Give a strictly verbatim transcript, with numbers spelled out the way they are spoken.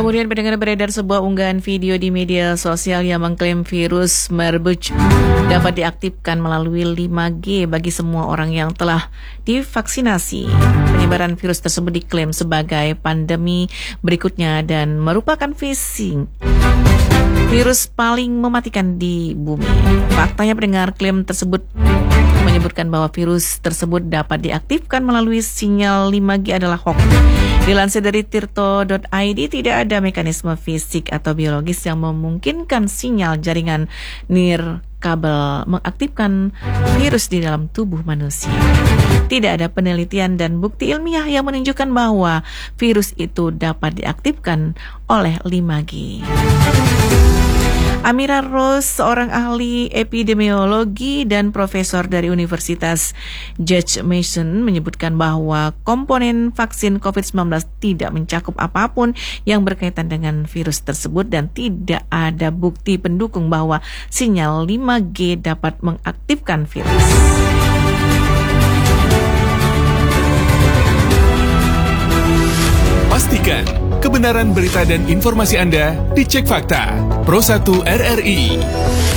Kemudian pendengar, beredar sebuah unggahan video di media sosial yang mengklaim virus Marburg dapat diaktifkan melalui lima G bagi semua orang yang telah divaksinasi. Penyebaran virus tersebut diklaim sebagai pandemi berikutnya dan merupakan phishing virus paling mematikan di bumi. Faktanya pendengar, klaim tersebut menyebutkan bahwa virus tersebut dapat diaktifkan melalui sinyal lima G adalah hoax. Dilansir dari tirto dot i d, tidak ada mekanisme fisik atau biologis yang memungkinkan sinyal jaringan nirkabel mengaktifkan virus di dalam tubuh manusia. Tidak ada penelitian dan bukti ilmiah yang menunjukkan bahwa virus itu dapat diaktifkan oleh lima G. Amira Rose, seorang ahli epidemiologi dan profesor dari Universitas George Mason, menyebutkan bahwa komponen vaksin covid sembilan belas tidak mencakup apapun yang berkaitan dengan virus tersebut dan tidak ada bukti pendukung bahwa sinyal lima G dapat mengaktifkan virus. Pastikan kebenaran berita dan informasi Anda dicek fakta. Pro satu R R I.